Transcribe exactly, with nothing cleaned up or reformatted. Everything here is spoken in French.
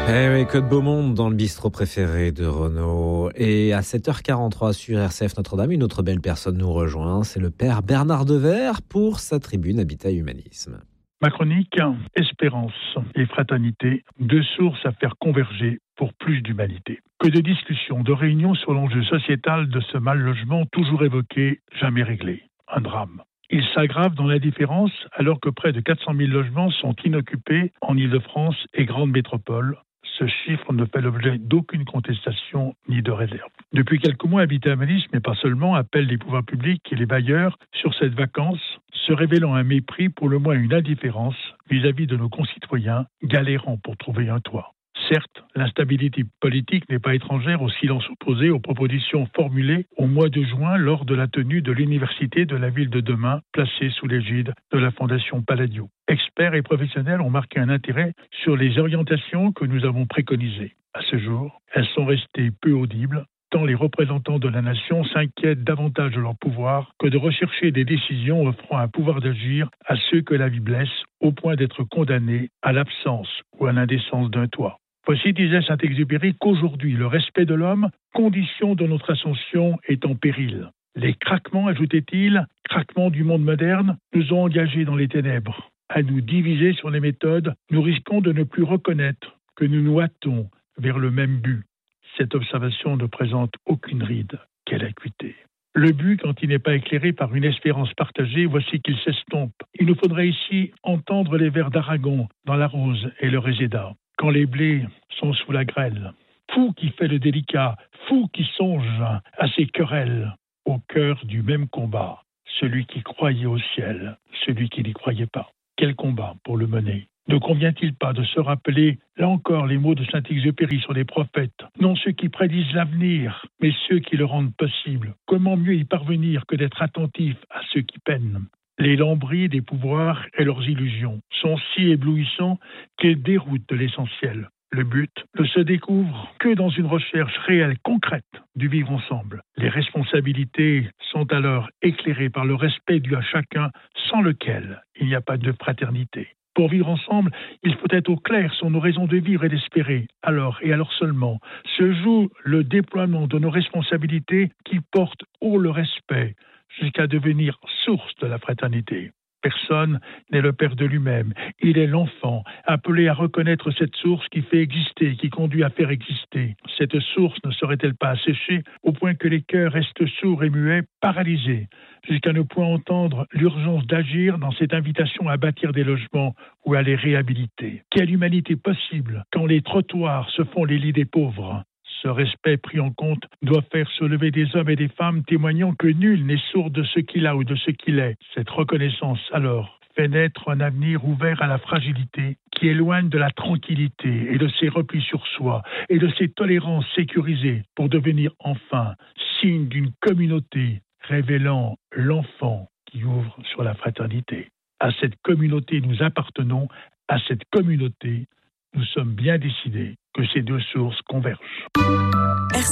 Eh oui, que de beau monde dans le bistrot préféré de Renaud. Et à sept heures quarante-trois sur R C F Notre-Dame, une autre belle personne nous rejoint. C'est le père Bernard Devers pour sa tribune Habitat Humanisme. Ma chronique, espérance et fraternité, deux sources à faire converger pour plus d'humanité. Que de discussions, de réunions sur l'enjeu sociétal de ce mal logement toujours évoqué, jamais réglé. Un drame. Il s'aggrave dans l'indifférence alors que près de quatre cent mille logements sont inoccupés en Île-de-France et grandes métropoles. Ce chiffre ne fait l'objet d'aucune contestation ni de réserve. Depuis quelques mois, Habitat Humanisme, mais pas seulement, appelle les pouvoirs publics et les bailleurs sur cette vacance, se révélant un mépris, pour le moins une indifférence, vis-à-vis de nos concitoyens galérant pour trouver un toit. Certes, l'instabilité politique n'est pas étrangère au silence opposé aux propositions formulées au mois de juin lors de la tenue de l'Université de la Ville de Demain, placée sous l'égide de la Fondation Palladio. Experts et professionnels ont marqué un intérêt sur les orientations que nous avons préconisées. À ce jour, elles sont restées peu audibles, tant les représentants de la nation s'inquiètent davantage de leur pouvoir que de rechercher des décisions offrant un pouvoir d'agir à ceux que la vie blesse, au point d'être condamnés à l'absence ou à l'indécence d'un toit. Voici, disait Saint-Exupéry, qu'aujourd'hui, le respect de l'homme, condition de notre ascension, est en péril. Les craquements, ajoutait-il, craquements du monde moderne, nous ont engagés dans les ténèbres. À nous diviser sur les méthodes, nous risquons de ne plus reconnaître que nous nous hâtons vers le même but. Cette observation ne présente aucune ride. Quelle acuité. Le but, quand il n'est pas éclairé par une espérance partagée, voici qu'il s'estompe. Il nous faudrait ici entendre les vers d'Aragon dans La Rose et le Réséda. Quand les blés sont sous la grêle. Fou qui fait le délicat, fou qui songe à ses querelles, au cœur du même combat, celui qui croyait au ciel, celui qui n'y croyait pas. Quel combat pour le mener? Ne convient-il pas de se rappeler, là encore, les mots de Saint-Exupéry sur les prophètes, non ceux qui prédisent l'avenir, mais ceux qui le rendent possible. Comment mieux y parvenir que d'être attentif à ceux qui peinent? Les lambris des pouvoirs et leurs illusions sont si éblouissants qu'ils déroutent de l'essentiel. Le but ne se découvre que dans une recherche réelle, concrète du vivre ensemble. Les responsabilités sont alors éclairées par le respect dû à chacun, sans lequel il n'y a pas de fraternité. Pour vivre ensemble, il faut être au clair sur nos raisons de vivre et d'espérer. Alors, et alors seulement, se joue le déploiement de nos responsabilités qui portent haut le respect, jusqu'à devenir source de la fraternité. Personne n'est le père de lui-même. Il est l'enfant, appelé à reconnaître cette source qui fait exister, qui conduit à faire exister. Cette source ne serait-elle pas asséchée au point que les cœurs restent sourds et muets, paralysés, jusqu'à ne point entendre l'urgence d'agir dans cette invitation à bâtir des logements ou à les réhabiliter? Quelle humanité possible quand les trottoirs se font les lits des pauvres? Ce respect pris en compte doit faire se lever des hommes et des femmes témoignant que nul n'est sourd de ce qu'il a ou de ce qu'il est. Cette reconnaissance, alors, fait naître un avenir ouvert à la fragilité qui éloigne de la tranquillité et de ses replis sur soi et de ses tolérances sécurisées pour devenir enfin signe d'une communauté révélant l'enfant qui ouvre sur la fraternité. À cette communauté nous appartenons, à cette communauté nous sommes bien décidés que ces deux sources convergent.